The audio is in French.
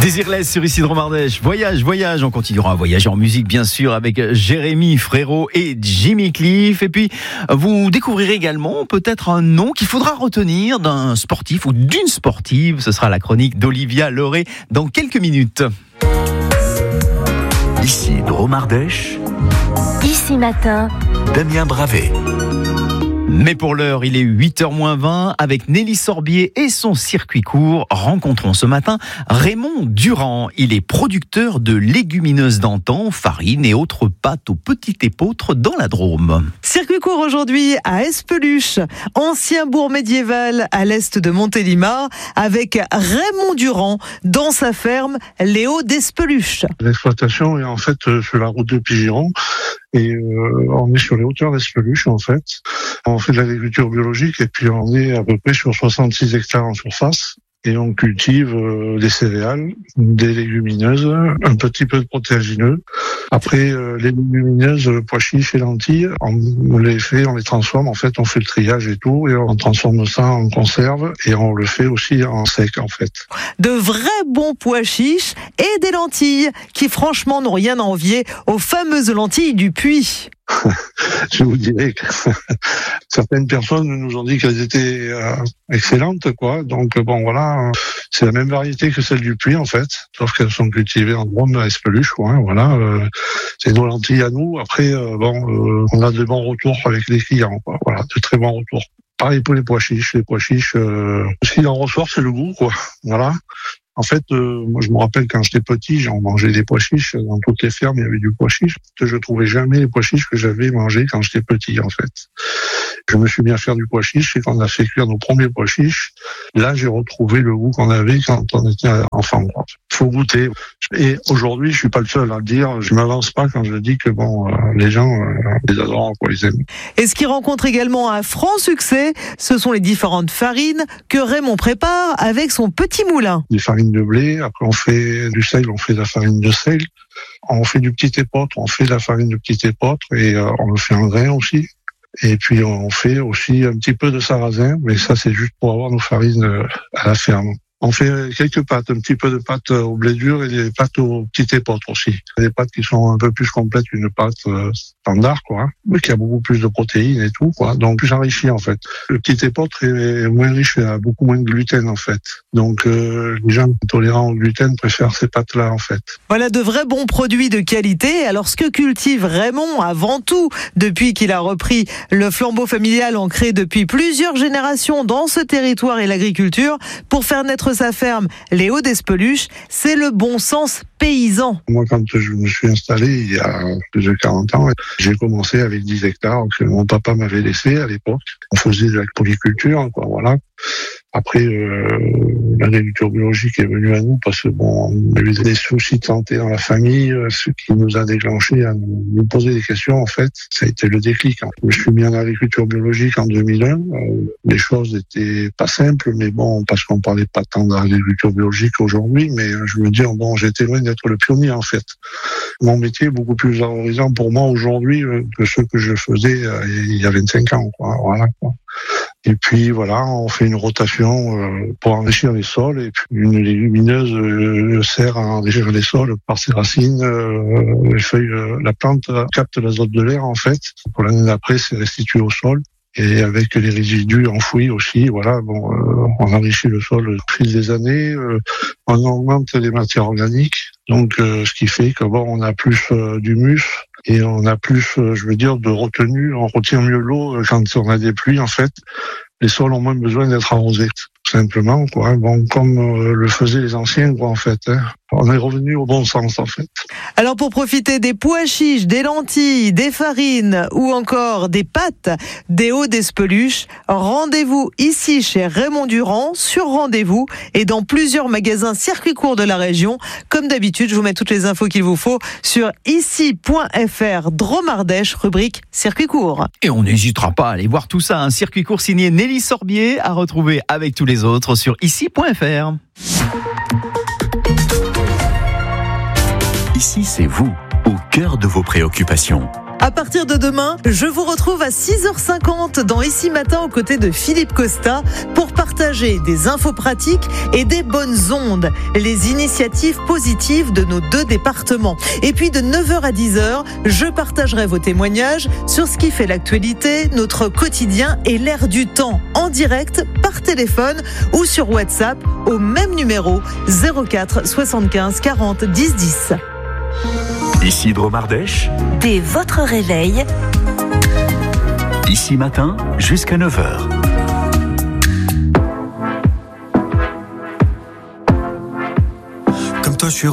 Désirless sur ici Dromardèche. Voyage. On continuera à voyager en musique, bien sûr, avec Jérémy Frérot et Jimmy Cliff. Et puis, vous découvrirez également peut-être un nom qu'il faudra retenir d'un sportif ou d'une sportive. Ce sera la chronique d'Olivia Loré dans quelques minutes. Ici Dromardèche. Ici Matin. Damien Bravé. Mais pour l'heure, il est 8h-20 avec Nelly Sorbier et son circuit court. Rencontrons ce matin Raymond Durand. Il est producteur de légumineuses d'antan, farine et autres pâtes aux petites épeautres dans la Drôme. Circuit court aujourd'hui à Espeluche, ancien bourg médiéval à l'est de Montélimar, avec Raymond Durand dans sa ferme Les Hauts d'Espeluche. L'exploitation est en fait sur la route de Pigiron. Et on est sur les hauteurs d'Espeluche en fait. On fait de l'agriculture biologique et puis on est à peu près sur 66 hectares en surface. Et on cultive des céréales, des légumineuses, un petit peu de protéagineux. Après, les légumineuses, pois chiches et lentilles, on les transforme. En fait, on fait le triage et tout, et on transforme ça en conserve, et on le fait aussi en sec, en fait. De vrais bons pois chiches et des lentilles, qui franchement n'ont rien à envier aux fameuses lentilles du Puy. Je vous dirais que certaines personnes nous ont dit qu'elles étaient excellentes, quoi. Donc bon, voilà, c'est la même variété que celle du Puy en fait, sauf qu'elles sont cultivées en Drôme à Espeluche, quoi. Voilà, c'est nos lentilles à nous. Après, on a de bons retours avec les clients, quoi. Voilà, de très bons retours. Pareil pour les pois chiches. Les pois chiches, ce qu'il en ressort, c'est le goût, quoi. Voilà. En fait, moi, je me rappelle quand j'étais petit, j'en mangeais des pois chiches. Dans toutes les fermes, il y avait du pois chiche. Je trouvais jamais les pois chiches que j'avais mangés quand j'étais petit, en fait. Je me suis mis à faire du pois chiche et quand on a fait cuire nos premiers pois chiches, là, j'ai retrouvé le goût qu'on avait quand on était enfant. Faut goûter. Et aujourd'hui, je suis pas le seul à le dire. Je m'avance pas quand je dis que les gens les adorent, quoi, ils aiment. Et ce qui rencontre également un franc succès, ce sont les différentes farines que Raymond prépare avec son petit moulin. Des farines de blé, après on fait du seigle, on fait de la farine de seigle, on fait du petit épeautre, on fait de la farine de petit épeautre et on le fait en grain aussi. Et puis on fait aussi un petit peu de sarrasin, mais ça c'est juste pour avoir nos farines à la ferme. On fait quelques pâtes, un petit peu de pâtes au blé dur et des pâtes au petit épeautre aussi. Des pâtes qui sont un peu plus complètes qu'une pâte standard, quoi, mais qui a beaucoup plus de protéines et tout, quoi. Donc plus enrichi en fait. Le petit épeautre est moins riche, il a beaucoup moins de gluten en fait. Donc les gens tolérants au gluten préfèrent ces pâtes-là en fait. Voilà de vrais bons produits de qualité. Alors ce que cultive Raymond avant tout, depuis qu'il a repris le flambeau familial ancré depuis plusieurs générations dans ce territoire et l'agriculture, pour faire naître sa ferme Les Hauts d'Espeluche, c'est le bon sens paysan. Moi, quand je me suis installé il y a plus de 40 ans, j'ai commencé avec 10 hectares que mon papa m'avait laissé à l'époque. On faisait de la polyculture, quoi, voilà. Après, l'agriculture biologique est venue à nous parce que on a eu des soucis de santé dans la famille, ce qui nous a déclenché à nous poser des questions. En fait, ça a été le déclic. Je me suis mis en agriculture biologique en 2001. Les choses n'étaient pas simples, mais parce qu'on parlait pas tant d'agriculture biologique aujourd'hui, mais je me dis j'étais loin d'être le pionnier en fait. Mon métier est beaucoup plus valorisant pour moi aujourd'hui que ce que je faisais il y a 25 ans, quoi. Voilà, quoi. Et puis voilà, on fait une rotation pour enrichir les sols. Et puis une légumineuse sert à enrichir les sols par ses racines. Les feuilles, la plante capte l'azote de l'air en fait. Pour l'année d'après, c'est restitué au sol. Et avec les résidus enfouis aussi, voilà, on enrichit le sol au fil des années. On augmente les matières organiques. Donc ce qui fait que on a plus d'humus. Et on a plus, de retenue, on retient mieux l'eau quand on a des pluies, en fait. Les sols ont moins besoin d'être arrosés, tout simplement, quoi. Comme le faisaient les anciens, quoi, en fait. On est revenu au bon sens, en fait. Alors, pour profiter des pois chiches, des lentilles, des farines ou encore des pâtes des Hauts d'Espeluche, rendez-vous ici chez Raymond Durand, sur rendez-vous et dans plusieurs magasins circuit court de la région. Comme d'habitude, je vous mets toutes les infos qu'il vous faut sur ici.fr Dromardèche, rubrique circuit court. Et on n'hésitera pas à aller voir tout ça, un circuit court signé Nelly Sorbier à retrouver avec tous les autres sur ici.fr. Ici, c'est vous, au cœur de vos préoccupations. À partir de demain, je vous retrouve à 6h50 dans Ici Matin aux côtés de Philippe Costa pour partager des infos pratiques et des bonnes ondes, les initiatives positives de nos 2 départements. Et puis de 9h à 10h, je partagerai vos témoignages sur ce qui fait l'actualité, notre quotidien et l'air du temps en direct par téléphone ou sur WhatsApp au même numéro 04 75 40 10 10. Ici Dromardèche, Dès votre réveil, Ici Matin jusqu'à 9h. Comme toi, je suis